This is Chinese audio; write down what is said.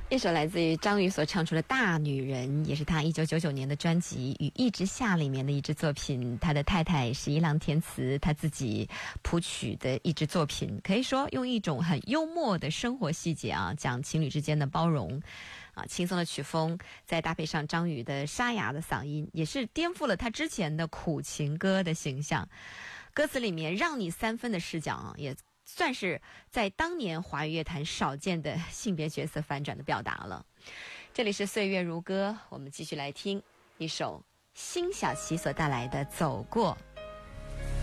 一首来自于张宇所唱出的《大女人》，也是他1999年的专辑《雨一直下》里面的一支作品。他的太太是一郎填词，他自己谱曲的一支作品，可以说用一种很幽默的生活细节讲情侣之间的包容轻松的曲风，再搭配上张宇的沙哑的嗓音，也是颠覆了他之前的苦情歌的形象。歌词里面让你3分的视角也算是在当年华语乐坛少见的性别角色反转的表达了。这里是岁月如歌，我们继续来听一首辛晓琪所带来的《走过》。